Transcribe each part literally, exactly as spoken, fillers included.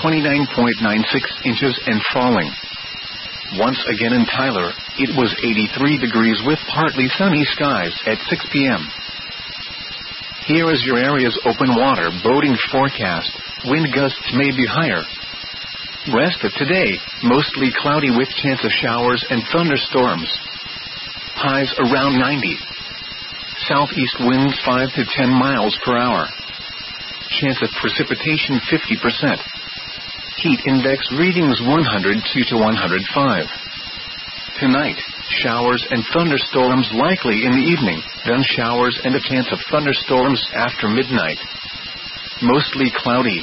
twenty-nine point nine six inches and falling. Once again in Tyler, it was eighty-three degrees with partly sunny skies at six p m Here is your area's open water boating forecast. Wind gusts may be higher. Rest of today, mostly cloudy with chance of showers and thunderstorms. Highs around ninety. Southeast winds five to ten miles per hour. Chance of precipitation fifty percent. Heat index readings one hundred two to one hundred five. Tonight, showers and thunderstorms likely in the evening, then showers and a chance of thunderstorms after midnight. Mostly cloudy.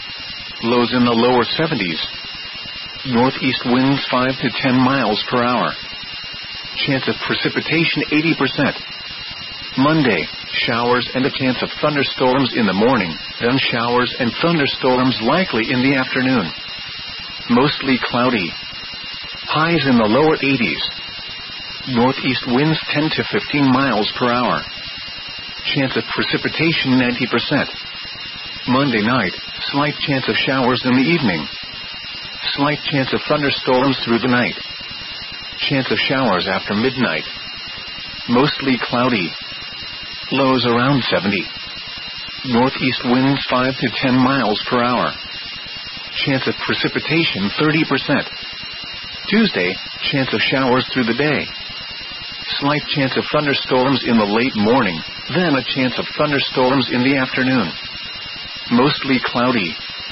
Lows in the lower seventies. Northeast winds five to ten miles per hour. Chance of precipitation eighty percent. Monday, showers and a chance of thunderstorms in the morning, then showers and thunderstorms likely in the afternoon. Mostly cloudy. Highs in the lower eighties. Northeast winds ten to fifteen miles per hour. Chance of precipitation ninety percent. Monday night, slight chance of showers in the evening. Slight chance of thunderstorms through the night. Chance of showers after midnight. Mostly cloudy. Lows around seventy. Northeast winds five to ten miles per hour. Chance of precipitation thirty percent. Tuesday, chance of showers through the day. Slight chance of thunderstorms in the late morning, then a chance of thunderstorms in the afternoon. Mostly cloudy.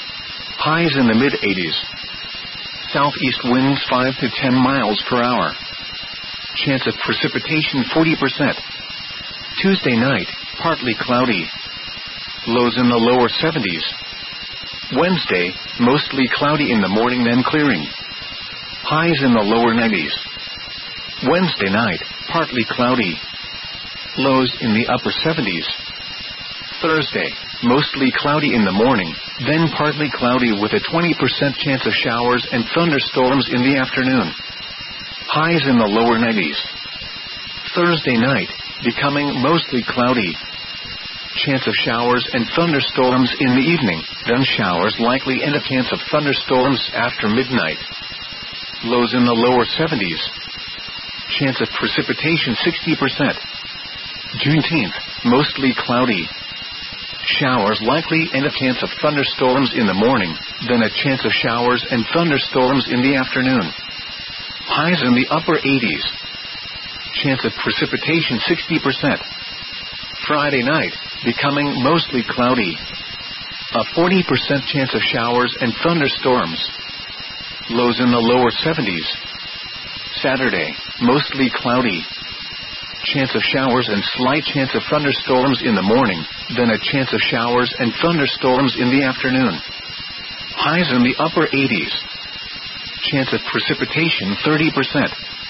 Highs in the mid eighties. Southeast winds five to ten miles per hour. Chance of precipitation forty percent. Tuesday night, partly cloudy. Lows in the lower seventies. Wednesday, mostly cloudy in the morning then clearing. Highs in the lower nineties. Wednesday night, partly cloudy. Lows in the upper seventies. Thursday, mostly cloudy in the morning, then partly cloudy with a twenty percent chance of showers and thunderstorms in the afternoon. Highs in the lower nineties. Thursday night, becoming mostly cloudy. Chance of showers and thunderstorms in the evening, then showers likely and a chance of thunderstorms after midnight. Lows in the lower seventies. Chance of precipitation sixty percent. Juneteenth, mostly cloudy. Showers likely and a chance of thunderstorms in the morning, then a chance of showers and thunderstorms in the afternoon. Highs in the upper eighties. Chance of precipitation sixty percent. Friday night, becoming mostly cloudy. A forty percent chance of showers and thunderstorms. Lows in the lower seventies. Saturday, mostly cloudy. Chance of showers and slight chance of thunderstorms in the morning, then a chance of showers and thunderstorms in the afternoon. Highs in the upper eighties. Chance of precipitation thirty percent.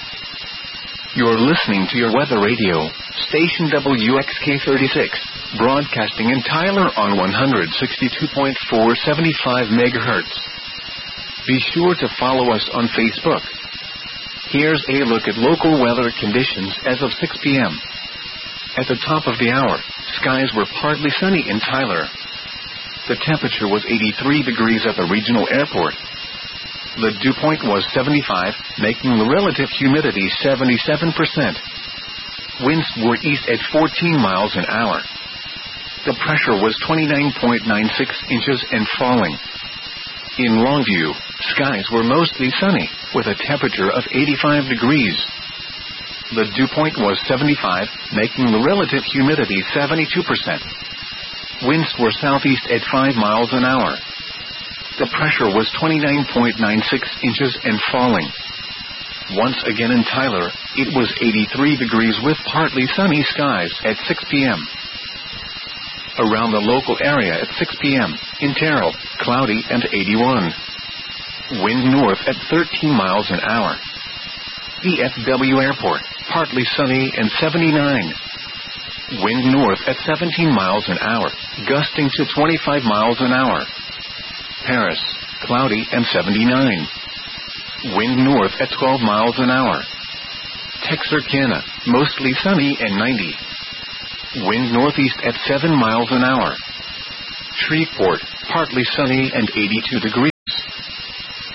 You're listening to your weather radio, station W X K thirty-six, broadcasting in Tyler on one sixty-two point four seventy-five megahertz. Be sure to follow us on Facebook. Here's a look at local weather conditions as of six p m At the top of the hour, skies were partly sunny in Tyler. The temperature was eighty-three degrees at the regional airport. The dew point was seventy-five, making the relative humidity seventy-seven percent. Winds were east at fourteen miles an hour. The pressure was twenty-nine point nine six inches and falling. In Longview, skies were mostly sunny, with a temperature of eighty-five degrees. The dew point was seventy-five, making the relative humidity seventy-two percent. Winds were southeast at five miles an hour. The pressure was twenty-nine point nine six inches and falling. Once again in Tyler, it was eighty-three degrees with partly sunny skies at six p m Around the local area at six p m, in Terrell, cloudy and eighty-one. Wind north at thirteen miles an hour. D F W Airport, partly sunny and seventy-nine. Wind north at seventeen miles an hour, gusting to twenty-five miles an hour. Paris, cloudy and seventy-nine. Wind north at twelve miles an hour. Texarkana, mostly sunny and ninety. Wind northeast at seven miles an hour. Shreveport, partly sunny and eighty-two degrees.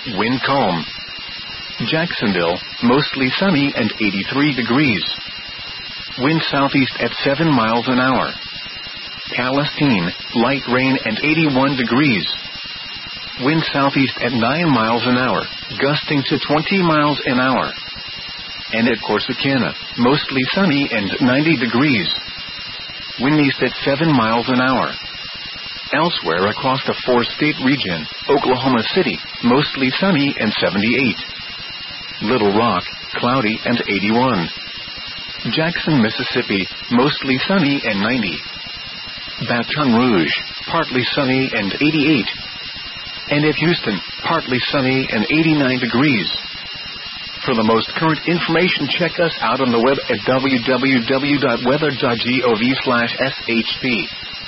Wind calm. Jacksonville, mostly sunny and eighty-three degrees. Wind southeast at seven miles an hour. Palestine, light rain and eighty-one degrees. Wind southeast at nine miles an hour, gusting to twenty miles an hour. And at Corsicana, mostly sunny and ninety degrees. Wind east at seven miles an hour. Elsewhere across the four-state region, Oklahoma City, mostly sunny and seventy-eight. Little Rock, cloudy and eighty-one. Jackson, Mississippi, mostly sunny and ninety. Baton Rouge, partly sunny and eighty-eight. And at Houston, partly sunny and eighty-nine degrees. For the most current information, check us out on the web at w w w dot weather dot gov slash s h p.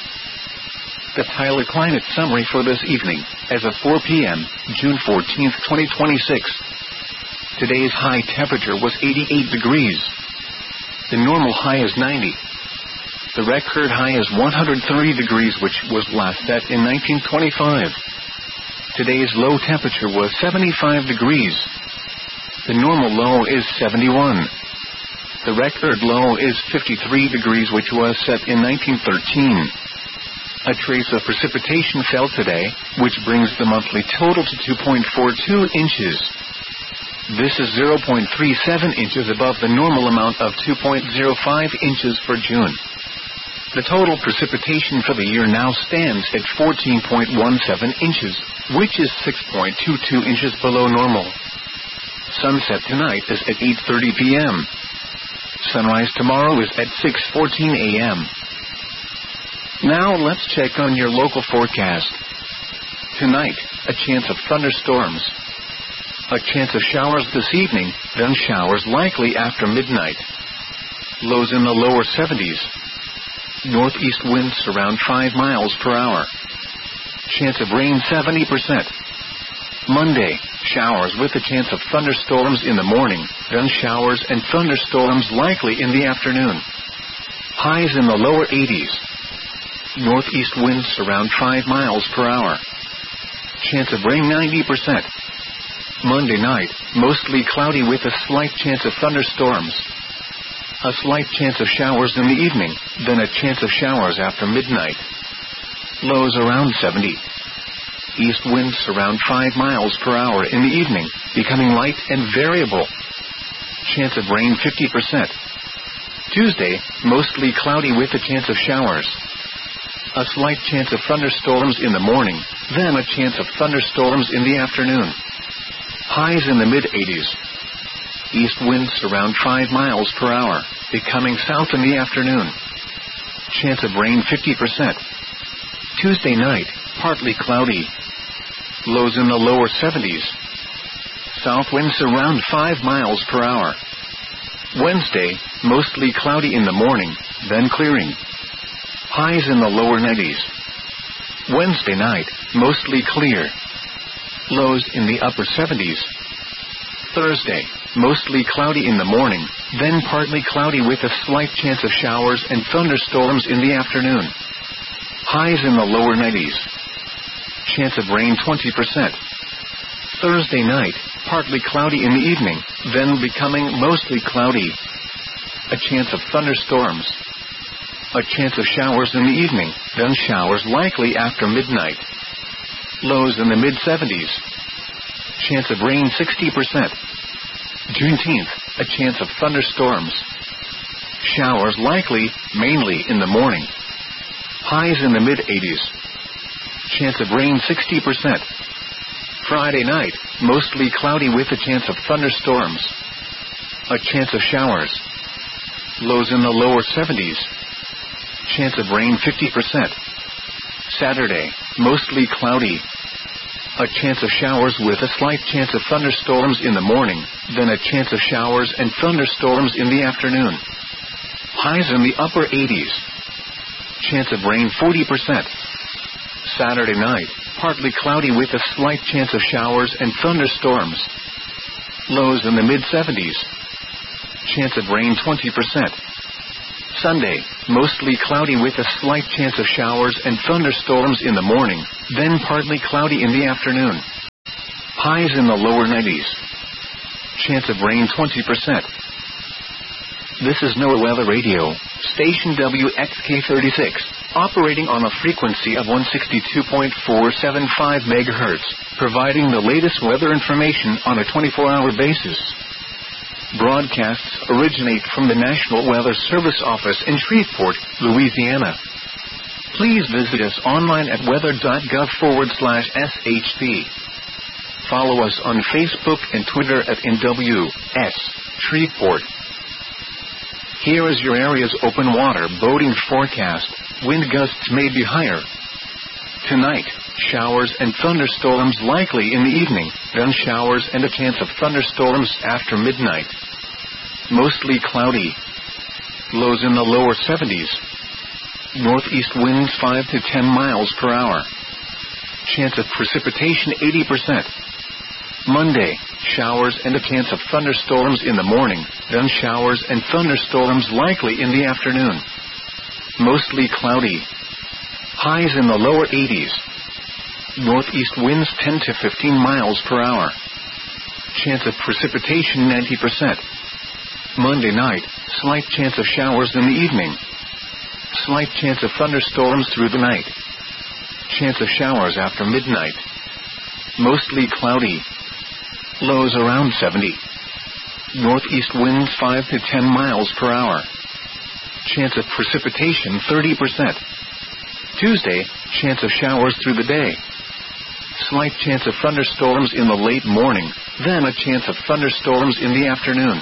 The Tyler Climate Summary for this evening, as of four p.m., June fourteenth, twenty twenty-six. Today's high temperature was eighty-eight degrees. The normal high is ninety. The record high is one hundred thirty degrees, which was last set in nineteen twenty-five. Today's low temperature was seventy-five degrees. The normal low is seventy-one. The record low is fifty-three degrees, which was set in nineteen thirteen. A trace of precipitation fell today, which brings the monthly total to two point four two inches. This is zero point three seven inches above the normal amount of two point zero five inches for June. The total precipitation for the year now stands at fourteen point one seven inches, which is six point two two inches below normal. Sunset tonight is at eight thirty p.m. Sunrise tomorrow is at six fourteen a.m. Now let's check on your local forecast. Tonight, a chance of thunderstorms. A chance of showers this evening, then showers likely after midnight. Lows in the lower seventies. Northeast winds around five miles per hour. Chance of rain seventy percent. Monday, showers with a chance of thunderstorms in the morning, then showers and thunderstorms likely in the afternoon. Highs in the lower eighties. Northeast winds around five miles per hour. Chance of rain ninety percent. Monday night, mostly cloudy with a slight chance of thunderstorms. A slight chance of showers in the evening, then a chance of showers after midnight. Lows around seventy. East winds around five miles per hour in the evening, becoming light and variable. Chance of rain fifty percent. Tuesday, mostly cloudy with a chance of showers. A slight chance of thunderstorms in the morning, then a chance of thunderstorms in the afternoon. Highs in the mid-eighties. East winds around five miles per hour, becoming south in the afternoon. Chance of rain fifty percent. Tuesday night, partly cloudy. Lows in the lower seventies. South winds around five miles per hour. Wednesday, mostly cloudy in the morning, then clearing. Highs in the lower nineties. Wednesday night, mostly clear. Lows in the upper seventies. Thursday, mostly cloudy in the morning, then partly cloudy with a slight chance of showers and thunderstorms in the afternoon. Highs in the lower nineties. Chance of rain twenty percent. Thursday night, partly cloudy in the evening, then becoming mostly cloudy. A chance of thunderstorms. A chance of showers in the evening, then showers likely after midnight. Lows in the mid-seventies. Chance of rain sixty percent. Juneteenth, a chance of thunderstorms. Showers likely, mainly in the morning. Highs in the mid-eighties. Chance of rain sixty percent. Friday night, mostly cloudy with a chance of thunderstorms. A chance of showers. Lows in the lower seventies. Chance of rain fifty percent. Saturday, mostly cloudy. A chance of showers with a slight chance of thunderstorms in the morning, then a chance of showers and thunderstorms in the afternoon. Highs in the upper eighties. Chance of rain forty percent. Saturday night, partly cloudy with a slight chance of showers and thunderstorms. Lows in the mid-seventies. Chance of rain twenty percent. Sunday, mostly cloudy with a slight chance of showers and thunderstorms in the morning, then partly cloudy in the afternoon. Highs in the lower nineties. Chance of rain twenty percent. This is NOAA Weather Radio, station W X K thirty-six, operating on a frequency of one sixty-two point four seven five megahertz, providing the latest weather information on a twenty-four hour basis. Broadcasts originate from the National Weather Service office in Shreveport, Louisiana. Please visit us online at weather.gov forward slash SHP. Follow us on Facebook and Twitter at N W S Shreveport. Here is your area's open water boating forecast. Wind gusts may be higher. Tonight, showers and thunderstorms likely in the evening, then showers and a chance of thunderstorms after midnight. Mostly cloudy. Lows in the lower seventies. Northeast winds five to ten miles per hour. Chance of precipitation eighty percent. Monday, showers and a chance of thunderstorms in the morning, then showers and thunderstorms likely in the afternoon. Mostly cloudy. Highs in the lower eighties. Northeast winds ten to fifteen miles per hour. Chance of precipitation ninety percent. Monday night, slight chance of showers in the evening. Slight chance of thunderstorms through the night. Chance of showers after midnight. Mostly cloudy. Lows around seventy. Northeast winds five to ten miles per hour. Chance of precipitation thirty percent. Tuesday, chance of showers through the day. Slight chance of thunderstorms in the late morning, then a chance of thunderstorms in the afternoon.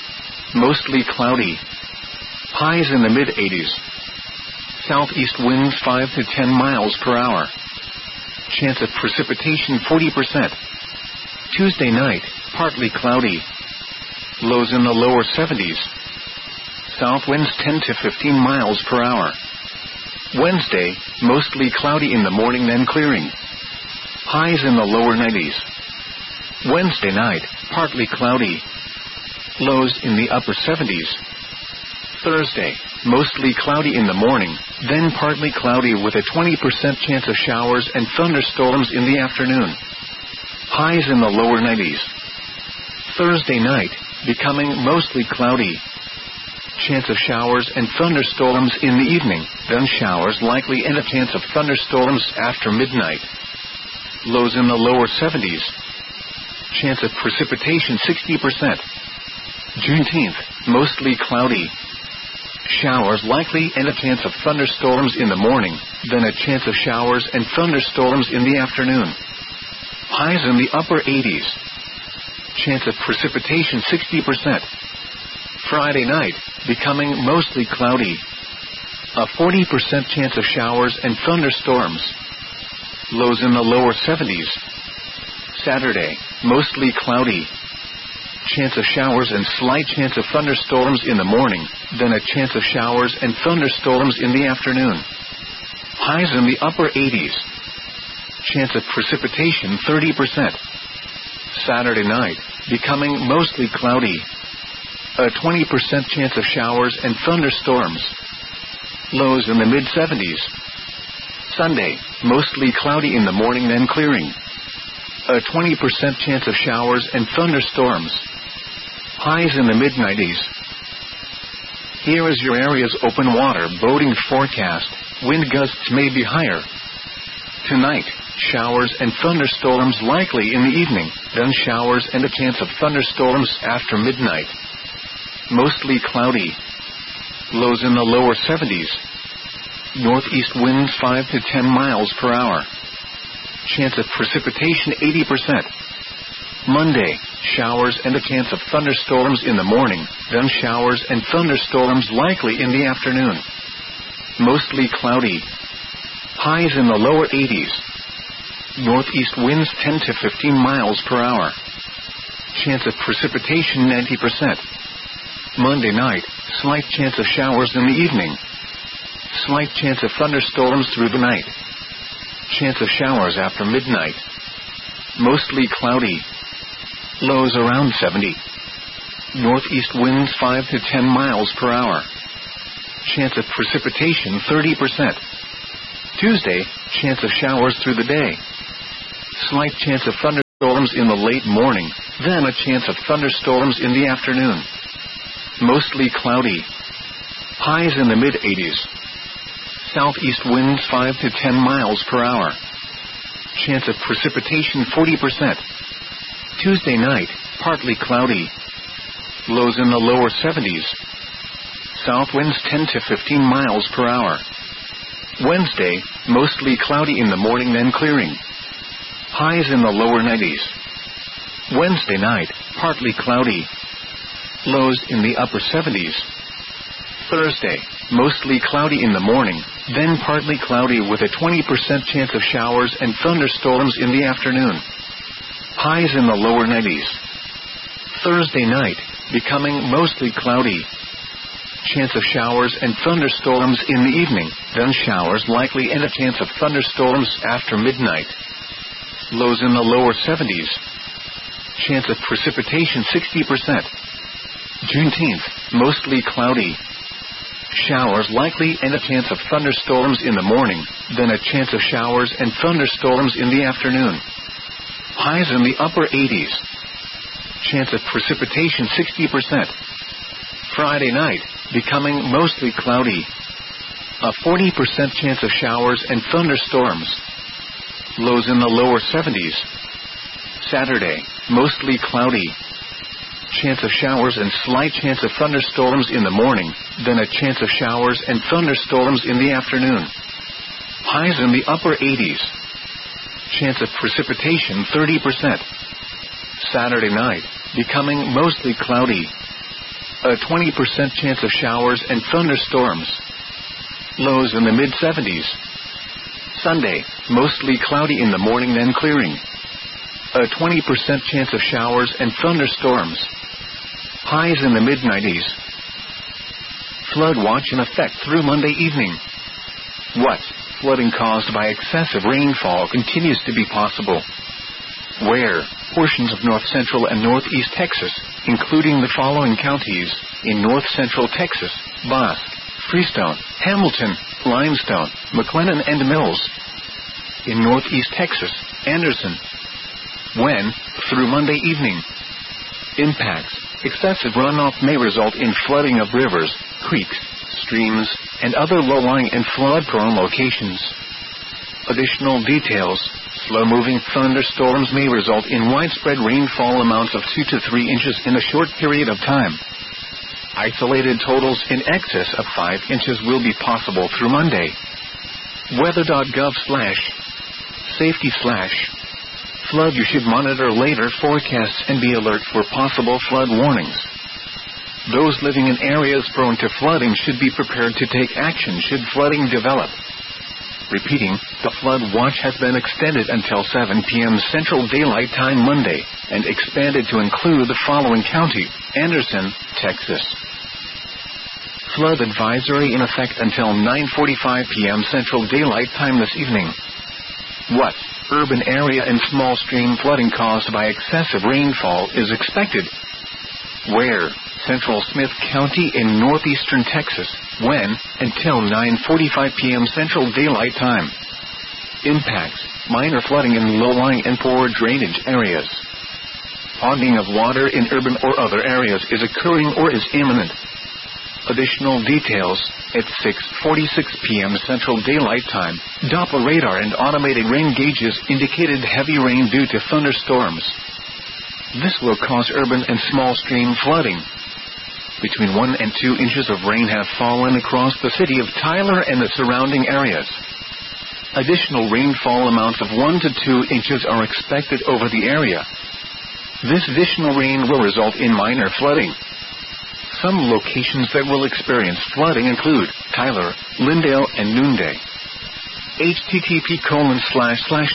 Mostly cloudy. Highs in the mid eighties. Southeast winds five to ten miles per hour. Chance of precipitation forty percent. Tuesday night, partly cloudy. Lows in the lower seventies. South winds ten to fifteen miles per hour. Wednesday, mostly cloudy in the morning then clearing. Highs in the lower nineties. Wednesday night, partly cloudy. Lows in the upper seventies. Thursday, mostly cloudy in the morning, then partly cloudy with a twenty percent chance of showers and thunderstorms in the afternoon. Highs in the lower nineties. Thursday night, becoming mostly cloudy. Chance of showers and thunderstorms in the evening, then showers likely and a chance of thunderstorms after midnight. Lows in the lower seventies. Chance of precipitation sixty percent. Juneteenth, mostly cloudy. Showers likely and a chance of thunderstorms in the morning, then a chance of showers and thunderstorms in the afternoon. Highs in the upper eighties. Chance of precipitation sixty percent. Friday night, becoming mostly cloudy. A forty percent chance of showers and thunderstorms. Lows in the lower seventies. Saturday, mostly cloudy. Chance of showers and slight chance of thunderstorms in the morning, then a chance of showers and thunderstorms in the afternoon. Highs in the upper eighties. Chance of precipitation thirty percent. Saturday night, becoming mostly cloudy. A twenty percent chance of showers and thunderstorms. Lows in the mid seventies. Sunday, mostly cloudy in the morning then clearing. A twenty percent chance of showers and thunderstorms. Highs in the mid nineties. Here is your area's open water boating forecast. Wind gusts may be higher. Tonight, showers and thunderstorms likely in the evening, then showers and a chance of thunderstorms after midnight. Mostly cloudy. Lows in the lower seventies. Northeast winds five to ten miles per hour. Chance of precipitation eighty percent. Monday, showers and a chance of thunderstorms in the morning, then showers and thunderstorms likely in the afternoon. Mostly cloudy. Highs in the lower eighties. Northeast winds ten to fifteen miles per hour. Chance of precipitation ninety percent. Monday night, slight chance of showers in the evening. Slight chance of thunderstorms through the night. Chance of showers after midnight. Mostly cloudy. Lows around seventy. Northeast winds five to ten miles per hour. Chance of precipitation thirty percent. Tuesday, chance of showers through the day. Slight chance of thunder thunderstorms in the late morning, then a chance of thunderstorms in the afternoon. Mostly cloudy. Highs in the mid eighties. Southeast winds five to ten miles per hour. Chance of precipitation forty percent. Tuesday night, partly cloudy. Lows in the lower seventies. South winds ten to fifteen miles per hour. Wednesday, mostly cloudy in the morning then clearing. Highs in the lower nineties. Wednesday night, partly cloudy. Lows in the upper seventies. Thursday, mostly cloudy in the morning, then partly cloudy with a twenty percent chance of showers and thunderstorms in the afternoon. Highs in the lower nineties. Thursday night, becoming mostly cloudy. Chance of showers and thunderstorms in the evening, then showers likely and a chance of thunderstorms after midnight. Lows in the lower seventies. Chance of precipitation sixty percent. Juneteenth, mostly cloudy. Showers likely and a chance of thunderstorms in the morning, then a chance of showers and thunderstorms in the afternoon. Highs in the upper eighties. Chance of precipitation sixty percent. Friday night, becoming mostly cloudy. A forty percent chance of showers and thunderstorms. Lows in the lower seventies. Saturday, mostly cloudy. Chance of showers and slight chance of thunderstorms in the morning, then a chance of showers and thunderstorms in the afternoon. Highs in the upper eighties. Chance of precipitation thirty percent. Saturday night, becoming mostly cloudy. A twenty percent chance of showers and thunderstorms. Lows in the mid seventies. Sunday, mostly cloudy in the morning then clearing. A twenty percent chance of showers and thunderstorms. Highs in the mid nineties. Flood watch in effect through Monday evening. What? Flooding caused by excessive rainfall continues to be possible. Where? Portions of north central and northeast Texas, including the following counties: in north central Texas, Bosque, Freestone, Hamilton, Limestone, McLennan and Mills. In northeast Texas, Anderson. When? Through Monday evening. Impacts. Excessive runoff may result in flooding of rivers, creeks, streams, and other low-lying and flood-prone locations. Additional details. Slow-moving thunderstorms may result in widespread rainfall amounts of two to three inches in a short period of time. Isolated totals in excess of five inches will be possible through Monday. Weather.gov slash safety slash flood. You should monitor later forecasts and be alert for possible flood warnings. Those living in areas prone to flooding should be prepared to take action should flooding develop. Repeating, the flood watch has been extended until seven p.m. Central Daylight Time Monday, and expanded to include the following county: Anderson, Texas. Flood advisory in effect until nine forty-five p.m. Central Daylight Time this evening. What? Urban area and small stream flooding caused by excessive rainfall is expected. Where? Central Smith County in northeastern Texas. When? Until nine forty-five p.m. Central Daylight Time. Impacts. Minor flooding in low-lying and poor drainage areas. Ponding of water in urban or other areas is occurring or is imminent. Additional details. At six forty-six p.m. Central Daylight Time, Doppler radar and automated rain gauges indicated heavy rain due to thunderstorms. This will cause urban and small stream flooding. Between one and two inches of rain have fallen across the city of Tyler and the surrounding areas. Additional rainfall amounts of one to two inches are expected over the area. This additional rain will result in minor flooding. Some locations that will experience flooding include Tyler, Lindale, and Noonday. http colon slash slash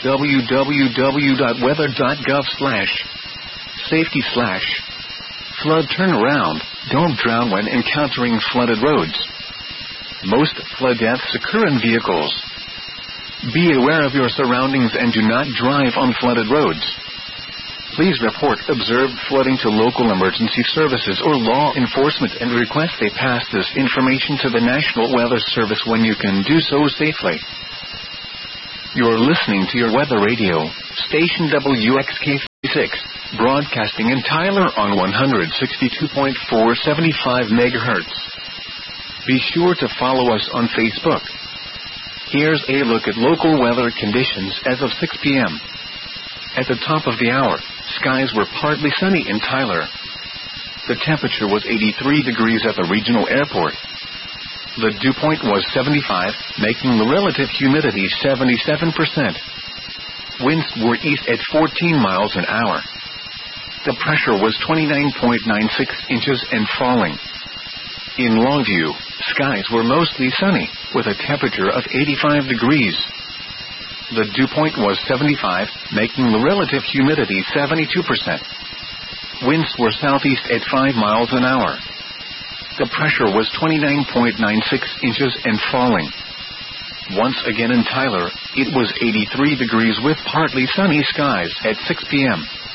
www.weather.gov slash safety slash flood turnaround. Don't drown when encountering flooded roads. Most flood deaths occur in vehicles. Be aware of your surroundings and do not drive on flooded roads. Please report observed flooding to local emergency services or law enforcement and request they pass this information to the National Weather Service when you can do so safely. You're listening to your weather radio, station W X K six, broadcasting in Tyler on one sixty-two point four seventy-five megahertz. Be sure to follow us on Facebook. Here's a look at local weather conditions as of six p.m. At the top of the hour, skies were partly sunny in Tyler. The temperature was eighty-three degrees at the regional airport. The dew point was seventy-five, making the relative humidity seventy-seven percent. Winds were east at fourteen miles an hour. The pressure was twenty-nine point nine six inches and falling. In Longview, skies were mostly sunny, with a temperature of eighty-five degrees. The dew point was seventy-five, making the relative humidity seventy-two percent. Winds were southeast at five miles an hour. The pressure was twenty-nine point nine six inches and falling. Once again in Tyler, it was eighty-three degrees with partly sunny skies at six p.m.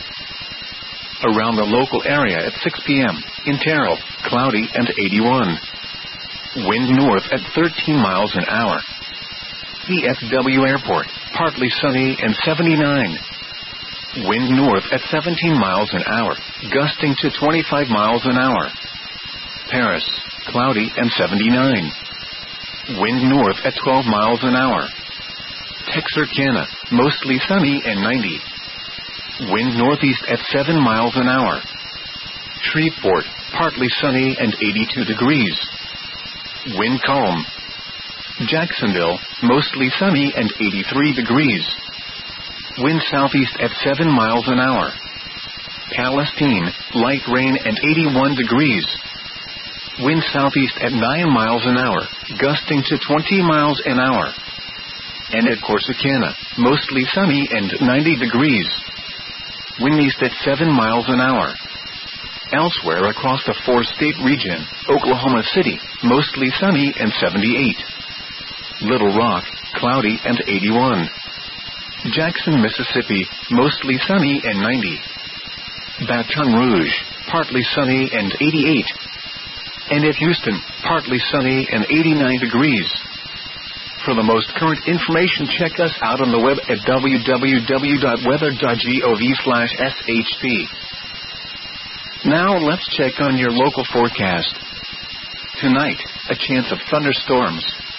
Around the local area at six p.m., in Terrell, cloudy and eighty-one. Wind north at thirteen miles an hour. D F W Airport, partly sunny and seventy-nine. Wind north at seventeen miles an hour, gusting to twenty-five miles an hour. Paris, cloudy and seventy-nine. Wind north at twelve miles an hour. Texarkana, mostly sunny and ninety. Wind northeast at seven miles an hour. Shreveport, partly sunny and eighty-two degrees. Wind calm. Jacksonville, mostly sunny and eighty-three degrees. Wind southeast at seven miles an hour. Palestine, light rain and eighty-one degrees. Wind southeast at nine miles an hour, gusting to twenty miles an hour. And at Corsicana, mostly sunny and ninety degrees. Wind east at seven miles an hour. Elsewhere across the four-state region, Oklahoma City, mostly sunny and seventy-eight. Little Rock, cloudy and eighty-one. Jackson, Mississippi, mostly sunny and ninety. Baton Rouge, partly sunny and eighty-eight. And at Houston, partly sunny and eighty-nine degrees. For the most current information, check us out on the web at w w w dot weather dot gov slash s h p. Now let's check on your local forecast. Tonight, a chance of thunderstorms.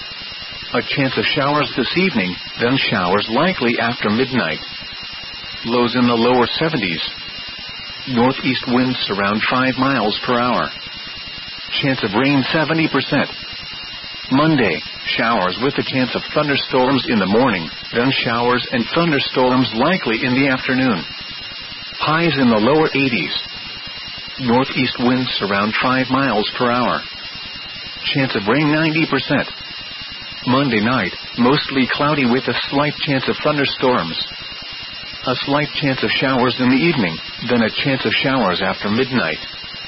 A chance of showers this evening, then showers likely after midnight. Lows in the lower seventies. Northeast winds around five miles per hour. Chance of rain seventy percent. Monday, showers with a chance of thunderstorms in the morning, then showers and thunderstorms likely in the afternoon. Highs in the lower eighties. Northeast winds around five miles per hour. Chance of rain ninety percent. Monday night, mostly cloudy with a slight chance of thunderstorms. A slight chance of showers in the evening, then a chance of showers after midnight.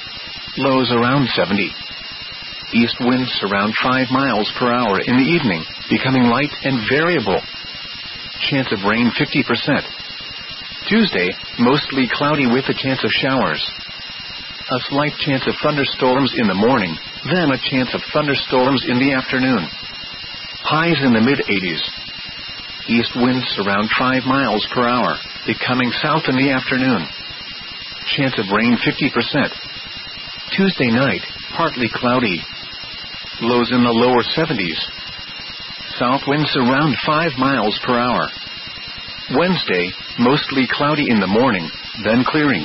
Lows around seventy. East winds around five miles per hour in the evening, becoming light and variable. Chance of rain fifty percent. Tuesday, mostly cloudy with a chance of showers. A slight chance of thunderstorms in the morning, then a chance of thunderstorms in the afternoon. Highs in the mid-eighties. East winds around five miles per hour, becoming south in the afternoon. Chance of rain fifty percent. Tuesday night, partly cloudy. Lows in the lower seventies. South winds around five miles per hour. Wednesday, mostly cloudy in the morning, then clearing.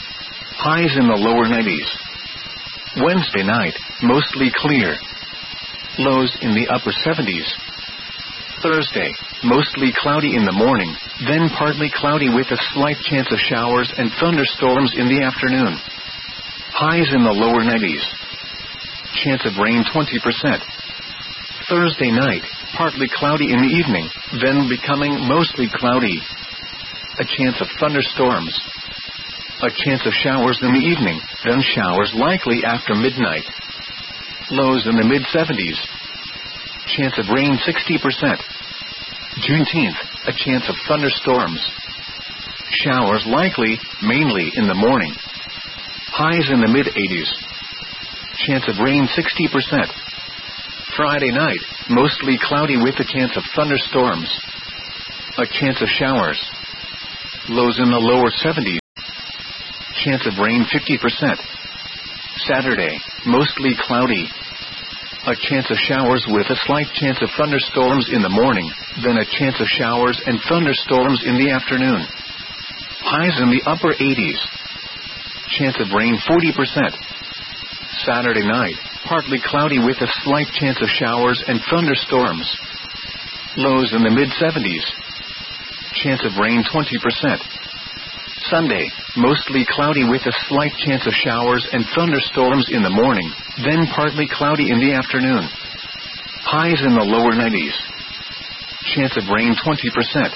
Highs in the lower nineties. Wednesday night, mostly clear. Lows in the upper seventies. Thursday, mostly cloudy in the morning, then partly cloudy with a slight chance of showers and thunderstorms in the afternoon. Highs in the lower nineties. Chance of rain twenty percent. Thursday night, partly cloudy in the evening, then becoming mostly cloudy. A chance of thunderstorms. A chance of showers in the evening, then showers likely after midnight. Lows in the mid-seventies. Chance of rain sixty percent. Juneteenth, a chance of thunderstorms. Showers likely, mainly in the morning. Highs in the mid-eighties. Chance of rain sixty percent. Friday night, mostly cloudy with a chance of thunderstorms. A chance of showers. Lows in the lower seventies. chance of rain fifty percent. Saturday, mostly cloudy. A chance of showers with a slight chance of thunderstorms in the morning, then a chance of showers and thunderstorms in the afternoon. Highs in the upper eighties. Chance of rain forty percent. Saturday night, partly cloudy with a slight chance of showers and thunderstorms. Lows in the mid seventies. Chance of rain twenty percent. Sunday, mostly cloudy with a slight chance of showers and thunderstorms in the morning, then partly cloudy in the afternoon. Highs in the lower nineties. Chance of rain twenty percent.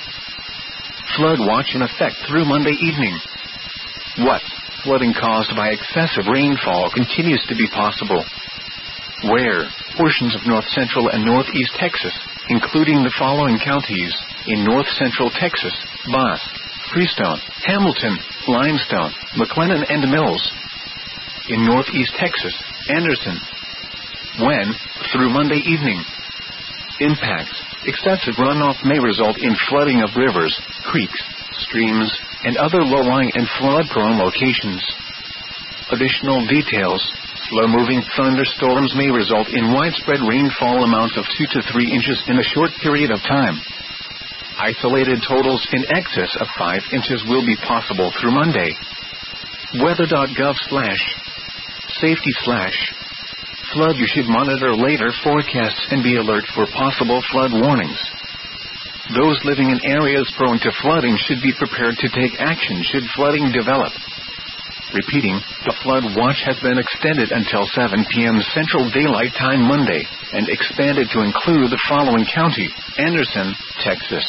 Flood watch in effect through Monday evening. What? Flooding caused by excessive rainfall continues to be possible. Where? Portions of north central and northeast Texas, including the following counties: in north central Texas, Bass, Freestone, Hamilton, Limestone, McLennan, and Mills. In northeast Texas, Anderson. When? Through Monday evening. Impacts: excessive runoff may result in flooding of rivers, creeks, streams, and other low-lying and flood-prone locations. Additional details: slow-moving thunderstorms may result in widespread rainfall amounts of two to three inches in a short period of time. Isolated totals in excess of five inches will be possible through Monday. Weather.gov slash safety slash flood. You should monitor later forecasts and be alert for possible flood warnings. Those living in areas prone to flooding should be prepared to take action should flooding develop. Repeating, the flood watch has been extended until seven p.m. Central Daylight Time Monday, and expanded to include the following county: Anderson, Texas.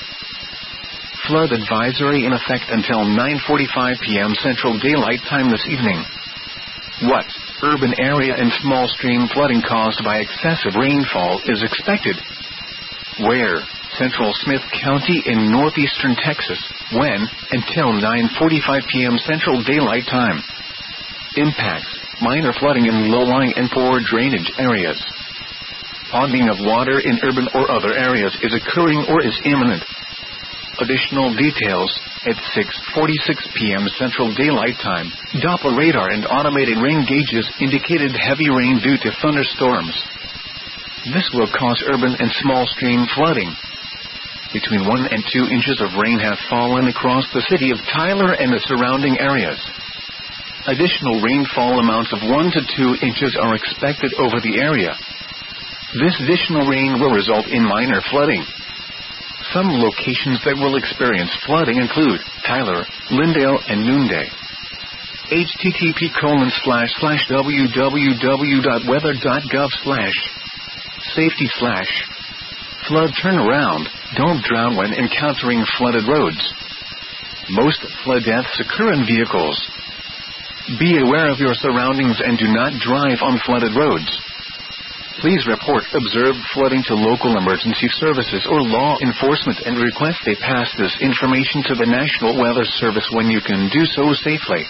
Flood advisory in effect until nine forty-five p.m. Central Daylight Time this evening. What? Urban area and small stream flooding caused by excessive rainfall is expected. Where? Central Smith County in northeastern Texas. When? Until nine forty-five p.m. Central Daylight Time. Impacts: minor flooding in low-lying and poor drainage areas. Ponding of water in urban or other areas is occurring or is imminent. Additional details: at six forty-six p.m. Central Daylight Time, Doppler radar and automated rain gauges indicated heavy rain due to thunderstorms. This will cause urban and small stream flooding. Between one and two inches of rain have fallen across the city of Tyler and the surrounding areas. Additional rainfall amounts of one to two inches are expected over the area. This additional rain will result in minor flooding. Some locations that will experience flooding include Tyler, Lindale, and Noonday. http colon slash slash www.weather.gov slash safety slash flood turnaround. Don't drown when encountering flooded roads. Most flood deaths occur in vehicles. Be aware of your surroundings and do not drive on flooded roads. Please report observed flooding to local emergency services or law enforcement and request they pass this information to the National Weather Service when you can do so safely.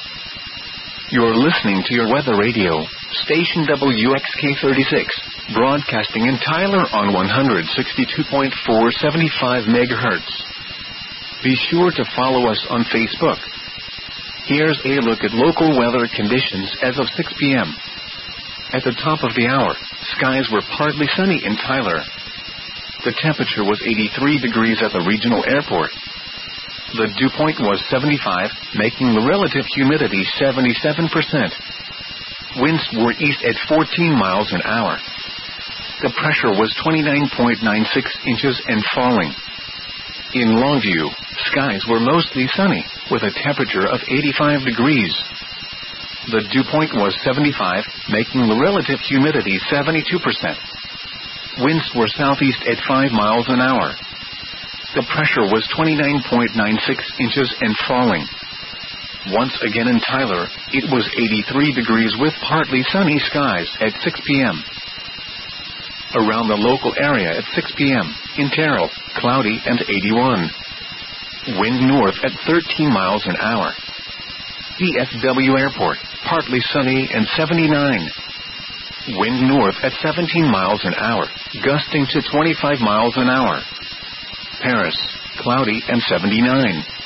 You're listening to your weather radio, station W X K thirty-six, broadcasting in Tyler on one sixty-two point four seventy-five megahertz. Be sure to follow us on Facebook. Here's a look at local weather conditions as of six p.m. At the top of the hour, skies were partly sunny in Tyler. The temperature was eighty-three degrees at the regional airport. The dew point was seventy-five, making the relative humidity seventy-seven percent. Winds were east at fourteen miles an hour. The pressure was twenty-nine point nine six inches and falling. In Longview, skies were mostly sunny, with a temperature of eighty-five degrees. The dew point was seventy-five, making the relative humidity seventy-two percent. Winds were southeast at five miles an hour. The pressure was twenty-nine point nine six inches and falling. Once again in Tyler, it was eighty-three degrees with partly sunny skies at six p.m. Around the local area at six p.m., in Terrell, cloudy and eighty-one. Wind north at thirteen miles an hour. D F W Airport, partly sunny and seventy-nine. Wind north at seventeen miles an hour, gusting to twenty-five miles an hour. Paris, cloudy and seventy-nine.